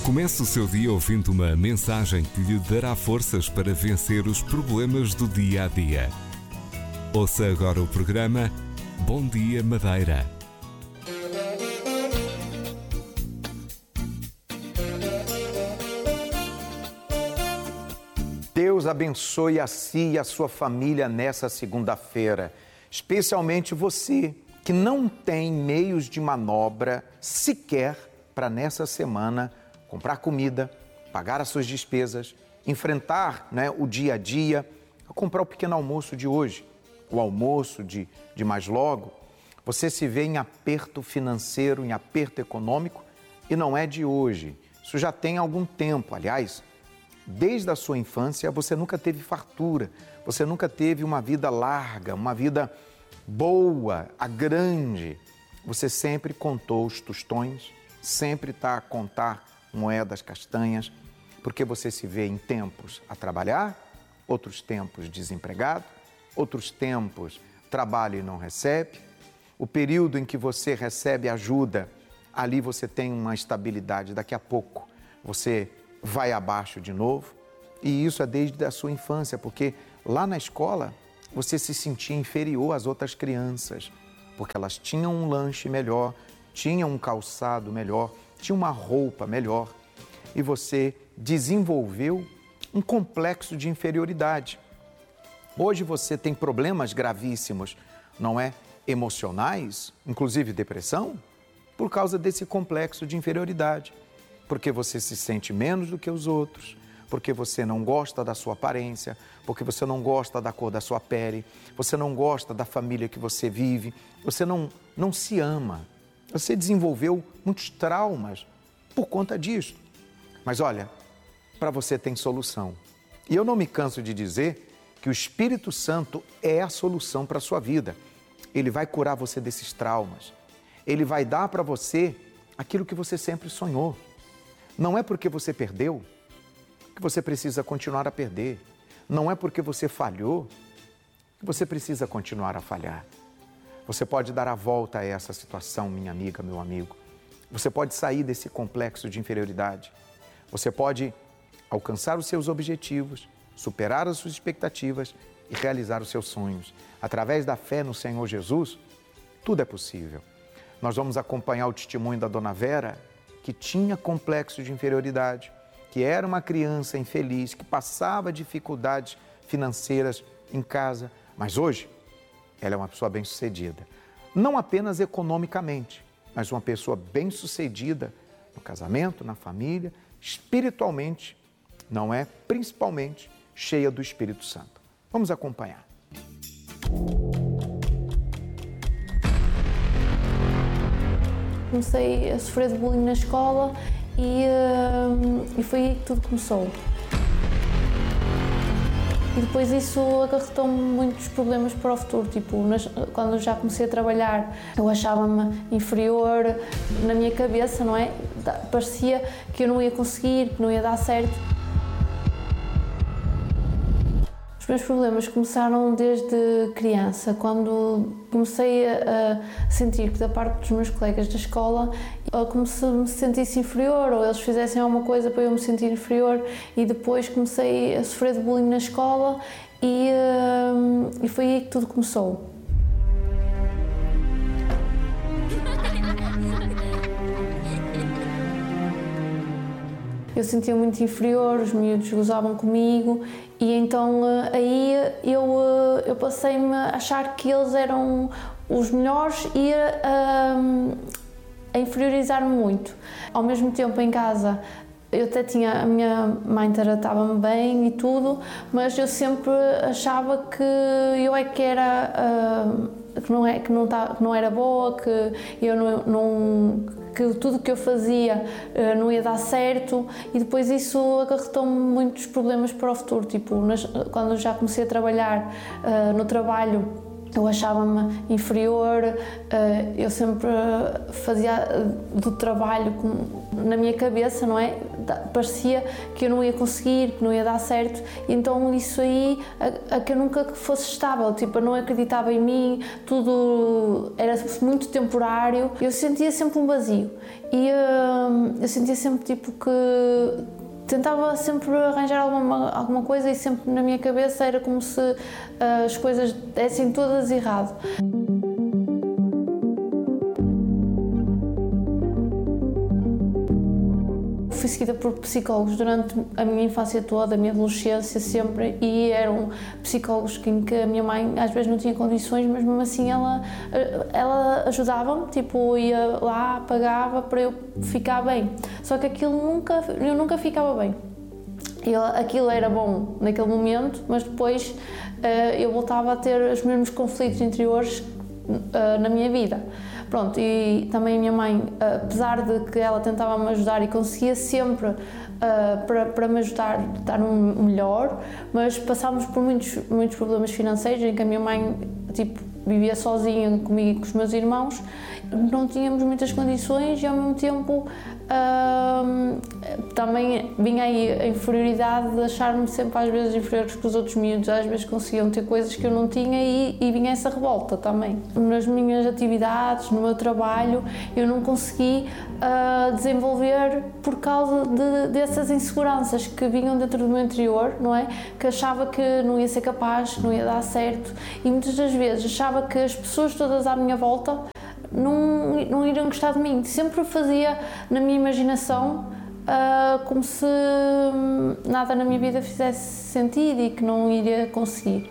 Comece o seu dia ouvindo uma mensagem que lhe dará forças para vencer os problemas do dia a dia. Ouça agora o programa Bom Dia Madeira. Deus abençoe a si e a sua família nessa segunda-feira, especialmente você que não tem meios de manobra sequer para nessa semana comprar comida, pagar as suas despesas, enfrentar o dia a dia, comprar o pequeno almoço de hoje, o almoço de mais logo. Você se vê em aperto financeiro, em aperto econômico e não é de hoje. Isso já tem algum tempo, aliás. Desde a sua infância, você nunca teve fartura, você nunca teve uma vida larga, uma vida boa, grande. Você sempre contou os tostões, sempre está a contar moedas castanhas, porque você se vê em tempos a trabalhar, outros tempos desempregado, outros tempos trabalha e não recebe. O período em que você recebe ajuda, ali você tem uma estabilidade, daqui a pouco você vai abaixo de novo, e isso é desde a sua infância, porque lá na escola você se sentia inferior às outras crianças, porque elas tinham um lanche melhor, tinham um calçado melhor, tinham uma roupa melhor, e você desenvolveu um complexo de inferioridade. Hoje você tem problemas gravíssimos, não é? Emocionais, inclusive depressão, por causa desse complexo de inferioridade. Porque você se sente menos do que os outros, porque você não gosta da sua aparência, porque você não gosta da cor da sua pele, você não gosta da família que você vive, você não se ama. Você desenvolveu muitos traumas por conta disso. Mas olha, para você tem solução. E eu não me canso de dizer que o Espírito Santo é a solução para a sua vida. Ele vai curar você desses traumas. Ele vai dar para você aquilo que você sempre sonhou. Não é porque você perdeu que você precisa continuar a perder. Não é porque você falhou que você precisa continuar a falhar. Você pode dar a volta a essa situação, minha amiga, meu amigo. Você pode sair desse complexo de inferioridade. Você pode alcançar os seus objetivos, superar as suas expectativas e realizar os seus sonhos. Através da fé no Senhor Jesus, tudo é possível. Nós vamos acompanhar o testemunho da Dona Vera, que tinha complexo de inferioridade, que era uma criança infeliz, que passava dificuldades financeiras em casa, mas hoje ela é uma pessoa bem-sucedida. Não apenas economicamente, mas uma pessoa bem-sucedida no casamento, na família, espiritualmente, não é? Principalmente cheia do Espírito Santo. Vamos acompanhar. Comecei a sofrer de bullying na escola e foi aí que tudo começou. E depois isso acarretou-me muitos problemas para o futuro, quando eu já comecei a trabalhar, eu achava-me inferior na minha cabeça, não é? Parecia que eu não ia conseguir, que não ia dar certo. Os meus problemas começaram desde criança, quando comecei a sentir que da parte dos meus colegas da escola, como se me sentisse inferior, ou eles fizessem alguma coisa para eu me sentir inferior, e depois comecei a sofrer de bullying na escola e foi aí que tudo começou. Eu sentia muito inferior, os miúdos gozavam comigo e então aí eu passei-me a achar que eles eram os melhores e a inferiorizar-me muito. Ao mesmo tempo em casa eu até tinha, a minha mãe tratava-me bem e tudo, mas eu sempre achava que eu é que era, que não era boa, que eu que tudo que eu fazia não ia dar certo, e depois isso acarretou-me muitos problemas para o futuro, quando eu já comecei a trabalhar no trabalho eu achava-me inferior, eu sempre fazia do trabalho na minha cabeça, não é? Parecia que eu não ia conseguir, que não ia dar certo, então isso aí, a que eu nunca fosse estável, tipo, eu não acreditava em mim, tudo era muito temporário, eu sentia sempre um vazio e eu sentia sempre tipo que tentava sempre arranjar alguma coisa e sempre na minha cabeça era como se as coisas dessem todas errado. Fui seguida por psicólogos durante a minha infância toda, a minha adolescência sempre, e eram psicólogos em que a minha mãe às vezes não tinha condições, mas mesmo assim ela ajudava-me, tipo, ia lá, pagava para eu ficar bem. Só que eu nunca ficava bem. Aquilo era bom naquele momento, mas depois eu voltava a ter os mesmos conflitos interiores na minha vida. Pronto, e também a minha mãe, apesar de que ela tentava me ajudar e conseguia sempre para me ajudar a estar melhor, mas passámos por muitos problemas financeiros em que a minha mãe tipo, vivia sozinha comigo e com os meus irmãos, não tínhamos muitas condições e ao mesmo tempo também vinha aí a inferioridade de achar-me sempre às vezes inferior que os outros miúdos, às vezes conseguiam ter coisas que eu não tinha e vinha essa revolta também. Nas minhas atividades, no meu trabalho, eu não consegui desenvolver por causa dessas inseguranças que vinham dentro do meu interior, não é? Que achava que não ia ser capaz, que não ia dar certo e muitas das vezes achava que as pessoas todas à minha volta não iriam gostar de mim. Sempre fazia na minha imaginação como se nada na minha vida fizesse sentido e que não iria conseguir.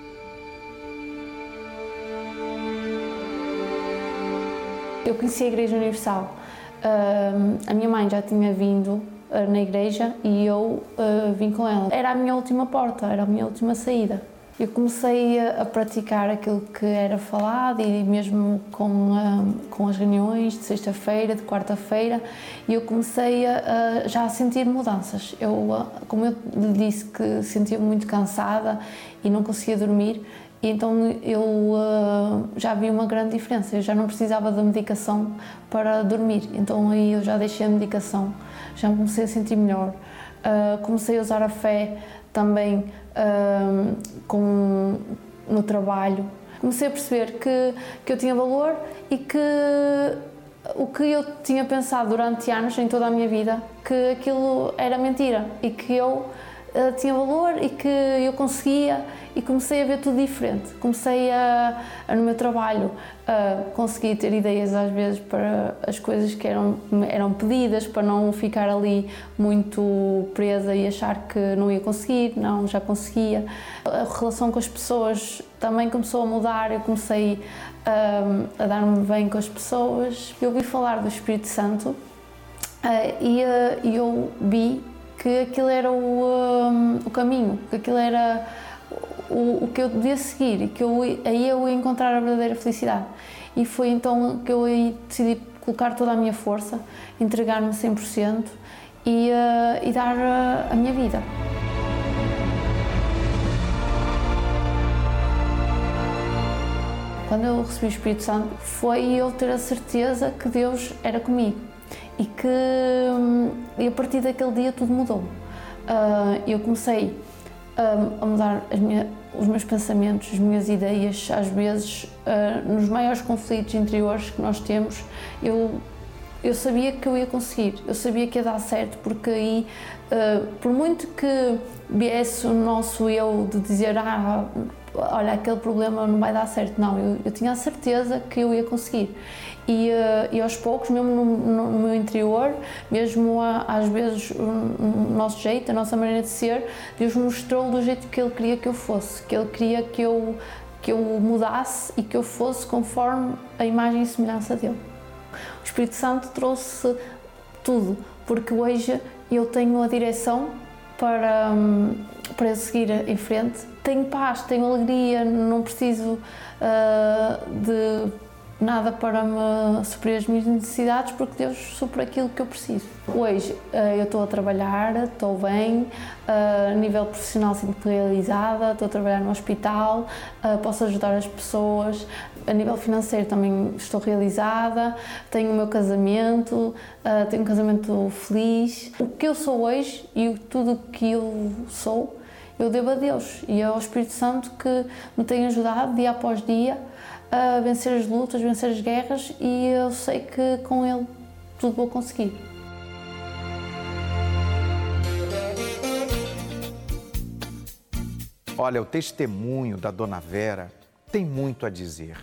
Eu conheci a Igreja Universal. A minha mãe já tinha vindo na igreja e eu vim com ela. Era a minha última porta, era a minha última saída. Eu comecei a praticar aquilo que era falado e mesmo com as reuniões de sexta-feira, de quarta-feira, e eu comecei já a sentir mudanças. Como eu lhe disse que sentia-me muito cansada e não conseguia dormir, e então eu já vi uma grande diferença. Eu já não precisava da medicação para dormir, então aí eu já deixei a medicação, já me comecei a sentir melhor. Comecei a usar a fé também no trabalho. Comecei a perceber que eu tinha valor e que o que eu tinha pensado durante anos, em toda a minha vida, que aquilo era mentira e que eu tinha valor e que eu conseguia, e comecei a ver tudo diferente. Comecei no meu trabalho conseguir ter ideias às vezes para as coisas que eram pedidas, para não ficar ali muito presa e achar que não ia conseguir, não, já conseguia. A relação com as pessoas também começou a mudar, eu comecei a dar-me bem com as pessoas. Eu ouvi falar do Espírito Santo e eu vi que aquilo era o caminho, que aquilo era o que eu devia seguir e que aí eu ia encontrar a verdadeira felicidade. E foi então que eu aí decidi colocar toda a minha força, entregar-me 100% e dar a minha vida. Quando eu recebi o Espírito Santo, foi eu ter a certeza que Deus era comigo e a partir daquele dia tudo mudou. Eu comecei a mudar os meus pensamentos, as minhas ideias. Às vezes, nos maiores conflitos interiores que nós temos, eu sabia que eu ia conseguir, eu sabia que ia dar certo, porque aí, por muito que viesse o nosso eu de dizer olha, aquele problema não vai dar certo, não, eu tinha a certeza que eu ia conseguir. E aos poucos, mesmo no meu interior, mesmo às vezes o nosso jeito, a nossa maneira de ser, Deus mostrou do jeito que Ele queria que eu fosse, que Ele queria que eu mudasse e que eu fosse conforme a imagem e semelhança dEle. O Espírito Santo trouxe tudo, porque hoje eu tenho a direção para seguir em frente. Tenho paz, tenho alegria, não preciso de nada para me suprir as minhas necessidades, porque Deus supre aquilo que eu preciso. Hoje eu estou a trabalhar, estou bem, a nível profissional sinto-me realizada, estou a trabalhar no hospital, posso ajudar as pessoas, a nível financeiro também estou realizada, tenho o meu casamento, tenho um casamento feliz. O que eu sou hoje e tudo o que eu sou, eu devo a Deus e ao Espírito Santo, que me tem ajudado dia após dia a vencer as lutas, vencer as guerras, e eu sei que com Ele tudo vou conseguir. Olha, o testemunho da Dona Vera tem muito a dizer.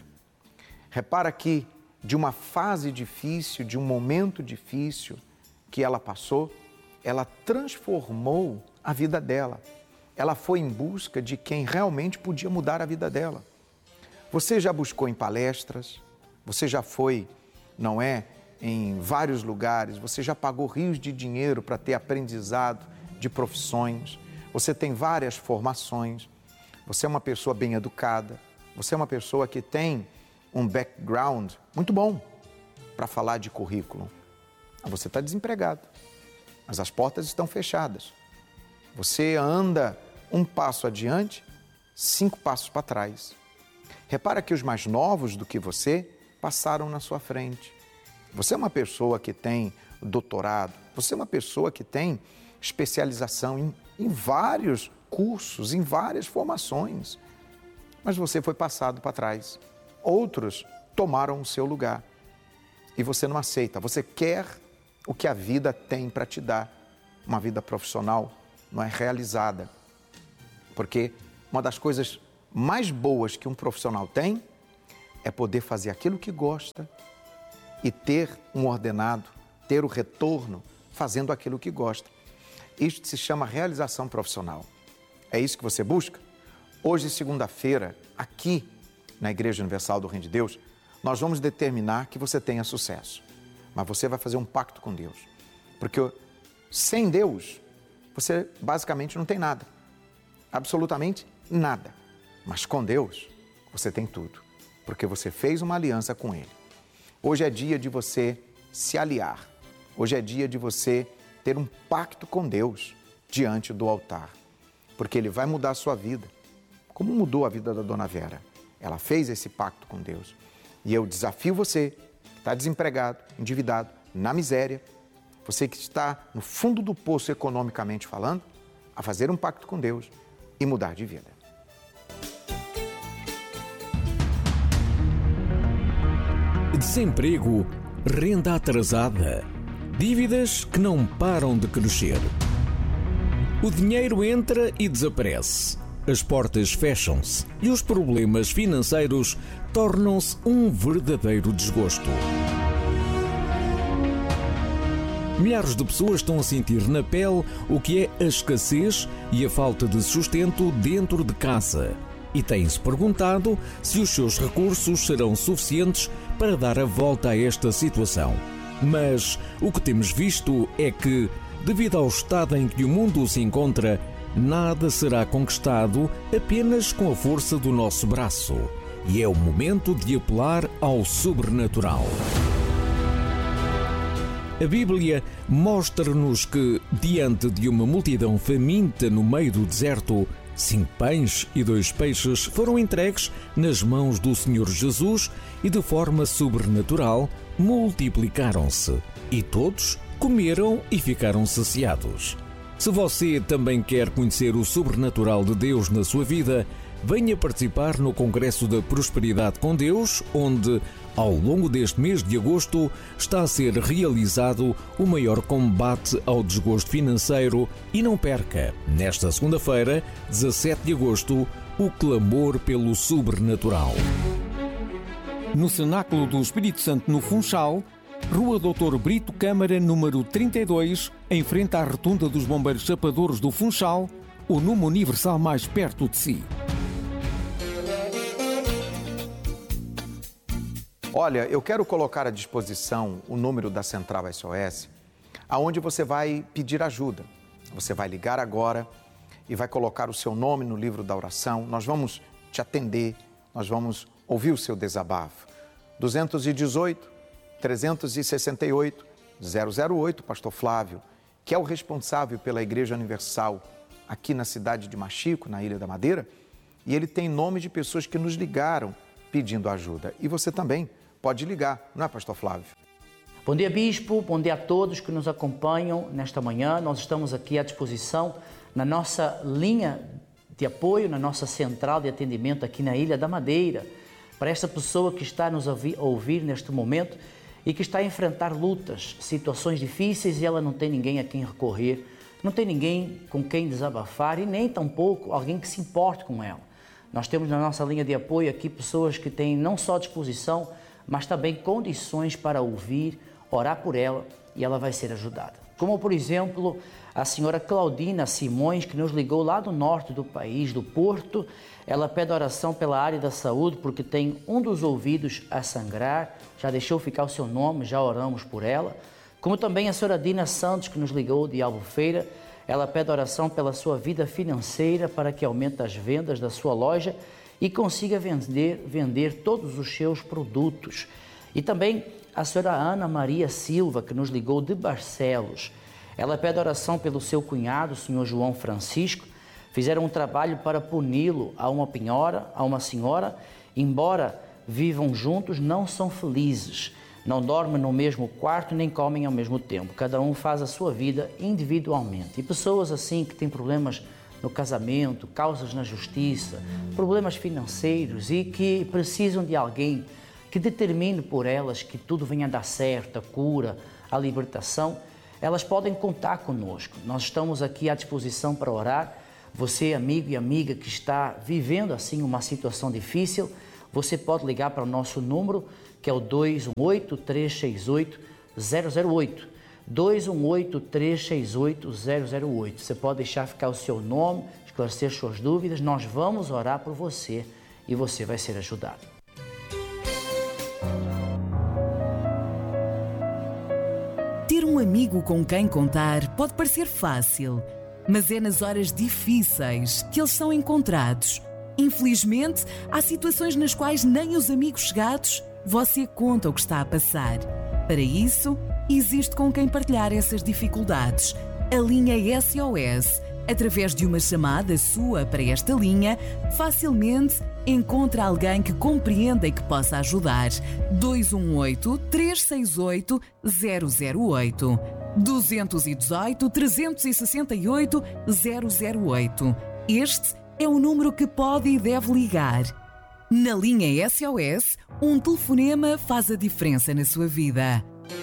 Repara que de uma fase difícil, de um momento difícil que ela passou, ela transformou a vida dela. Ela foi em busca de quem realmente podia mudar a vida dela. Você já buscou em palestras, você já foi, não é, em vários lugares, você já pagou rios de dinheiro para ter aprendizado de profissões, você tem várias formações, você é uma pessoa bem educada, você é uma pessoa que tem um background muito bom para falar de currículo. Você está desempregado, mas as portas estão fechadas. Você anda um passo adiante, 5 passos para trás. Repara que os mais novos do que você passaram na sua frente. Você é uma pessoa que tem doutorado, você é uma pessoa que tem especialização em vários cursos, em várias formações. Mas você foi passado para trás. Outros tomaram o seu lugar. E você não aceita. Você quer o que a vida tem para te dar. Uma vida profissional não é realizada. Porque uma das coisas mais boas que um profissional tem é poder fazer aquilo que gosta e ter um ordenado, ter o retorno fazendo aquilo que gosta. Isto se chama realização profissional. É isso que você busca? Hoje, segunda-feira, aqui na Igreja Universal do Reino de Deus, nós vamos determinar que você tenha sucesso. Mas você vai fazer um pacto com Deus. Porque sem Deus, você basicamente não tem nada. Absolutamente nada. Mas com Deus, você tem tudo. Porque você fez uma aliança com Ele. Hoje é dia de você se aliar. Hoje é dia de você ter um pacto com Deus diante do altar. Porque Ele vai mudar a sua vida. Como mudou a vida da Dona Vera? Ela fez esse pacto com Deus. E eu desafio você, que está desempregado, endividado, na miséria, você que está no fundo do poço economicamente falando, a fazer um pacto com Deus e mudar de vida. Desemprego, renda atrasada, dívidas que não param de crescer. O dinheiro entra e desaparece. As portas fecham-se e os problemas financeiros tornam-se um verdadeiro desgosto. Milhares de pessoas estão a sentir na pele o que é a escassez e a falta de sustento dentro de casa. E têm-se perguntado se os seus recursos serão suficientes para dar a volta a esta situação. Mas o que temos visto é que, devido ao estado em que o mundo se encontra, nada será conquistado apenas com a força do nosso braço. E é o momento de apelar ao sobrenatural. A Bíblia mostra-nos que, diante de uma multidão faminta no meio do deserto, 5 pães e 2 peixes foram entregues nas mãos do Senhor Jesus e, de forma sobrenatural, multiplicaram-se. E todos comeram e ficaram saciados. Se você também quer conhecer o sobrenatural de Deus na sua vida, venha participar no Congresso da Prosperidade com Deus, onde, ao longo deste mês de agosto, está a ser realizado o maior combate ao desgosto financeiro. E não perca, nesta segunda-feira, 17 de agosto, o clamor pelo sobrenatural. No Cenáculo do Espírito Santo, no Funchal, Rua Doutor Brito Câmara, número 32, em frente à Rotunda dos Bombeiros Chapadores do Funchal, o número universal mais perto de si. Olha, eu quero colocar à disposição o número da Central SOS, aonde você vai pedir ajuda. Você vai ligar agora e vai colocar o seu nome no livro da oração. Nós vamos te atender, nós vamos ouvir o seu desabafo. 218 368 008, pastor Flávio, que é o responsável pela Igreja Universal aqui na cidade de Machico, na Ilha da Madeira, e ele tem nome de pessoas que nos ligaram pedindo ajuda. E você também pode ligar, não é, pastor Flávio? Bom dia, bispo. Bom dia a todos que nos acompanham nesta manhã. Nós estamos aqui à disposição na nossa linha de apoio, na nossa central de atendimento aqui na Ilha da Madeira, para esta pessoa que está nos ouvir neste momento e que está a enfrentar lutas, situações difíceis e ela não tem ninguém a quem recorrer, não tem ninguém com quem desabafar e nem tampouco alguém que se importe com ela. Nós temos na nossa linha de apoio aqui pessoas que têm não só disposição, mas também condições para ouvir, orar por ela e ela vai ser ajudada. Como, por exemplo, a senhora Claudina Simões, que nos ligou lá do norte do país, do Porto. Ela pede oração pela área da saúde porque tem um dos ouvidos a sangrar. Já deixou ficar o seu nome, já oramos por ela. Como também a senhora Dina Santos, que nos ligou de Albufeira. Ela pede oração pela sua vida financeira para que aumente as vendas da sua loja e consiga vender todos os seus produtos. E também a senhora Ana Maria Silva, que nos ligou de Barcelos. Ela pede oração pelo seu cunhado, o senhor João Francisco. Fizeram um trabalho para puni-lo a uma senhora, embora vivam juntos, não são felizes. Não dormem no mesmo quarto nem comem ao mesmo tempo. Cada um faz a sua vida individualmente. E pessoas assim que têm problemas no casamento, causas na justiça, problemas financeiros e que precisam de alguém que determine por elas que tudo venha a dar certo, a cura, a libertação, elas podem contar conosco. Nós estamos aqui à disposição para orar. Você, amigo e amiga que está vivendo assim uma situação difícil, você pode ligar para o nosso número, que é o 218-368-008. 218-368-008. Você pode deixar ficar o seu nome, esclarecer suas dúvidas. Nós vamos orar por você e você vai ser ajudado. Ter um amigo com quem contar pode parecer fácil, mas é nas horas difíceis que eles são encontrados. Infelizmente, há situações nas quais nem os amigos chegados você conta o que está a passar. Para isso, existe com quem partilhar essas dificuldades. A linha SOS, através de uma chamada sua para esta linha, facilmente encontra alguém que compreenda e que possa ajudar. 218-368-008. 218-368-008. Este é o número que pode e deve ligar. Na linha SOS, um telefonema faz a diferença na sua vida.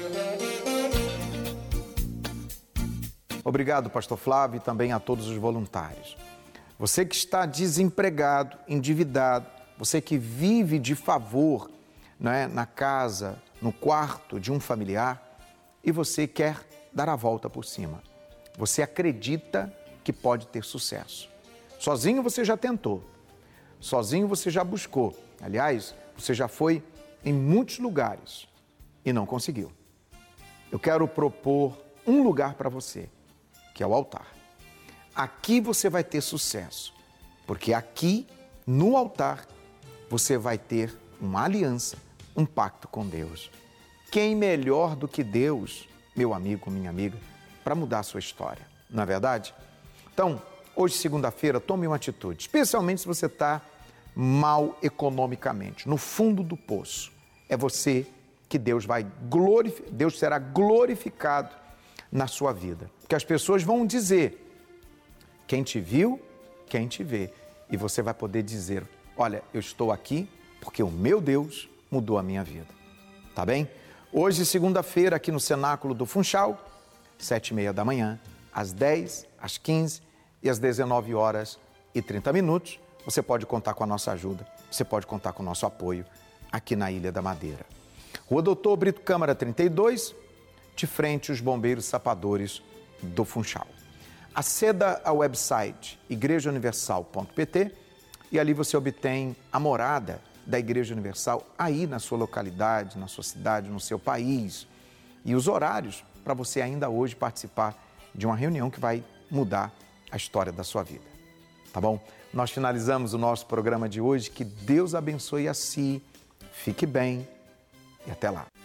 Obrigado, pastor Flávio, e também a todos os voluntários. Você que está desempregado, endividado, você que vive de favor, né, na casa, no quarto de um familiar, e você quer dar a volta por cima. Você acredita que pode ter sucesso. Sozinho você já tentou, sozinho você já buscou. Aliás, você já foi em muitos lugares e não conseguiu. Eu quero propor um lugar para você, que é o altar. Aqui você vai ter sucesso, porque aqui, no altar, você vai ter uma aliança, um pacto com Deus. Quem melhor do que Deus, meu amigo, minha amiga, para mudar a sua história, não é verdade? Então, hoje, segunda-feira, tome uma atitude, especialmente se você está mal economicamente, no fundo do poço. É você que Deus será glorificado na sua vida. Porque as pessoas vão dizer, quem te viu, quem te vê. E você vai poder dizer, olha, eu estou aqui porque o meu Deus mudou a minha vida. Tá bem? Hoje, segunda-feira, aqui no Cenáculo do Funchal, 7h30 da manhã, às 10, às 15 e às 19h30, você pode contar com a nossa ajuda, você pode contar com o nosso apoio aqui na Ilha da Madeira. Rua Doutor Brito Câmara 32, de frente aos bombeiros sapadores do Funchal. Aceda ao website igrejauniversal.pt e ali você obtém a morada da Igreja Universal aí na sua localidade, na sua cidade, no seu país. E os horários para você ainda hoje participar de uma reunião que vai mudar a história da sua vida. Tá bom? Nós finalizamos o nosso programa de hoje. Que Deus abençoe a si. Fique bem e até lá.